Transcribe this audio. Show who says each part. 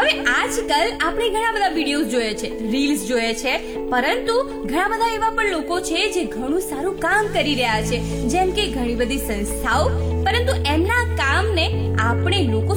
Speaker 1: હવે આજકાલ આપણે ઘણા બધા વિડીયોઝ જોઈએ છે, રીલ્સ જોઈએ છે, પરંતુ ઘણા બધા એવા પણ લોકો છે જે ઘણું સારું કામ કરી રહ્યા છે, જેમ કે ઘણી બધી સંસ્થાઓ, પરંતુ એમના કામને આપણે લોકો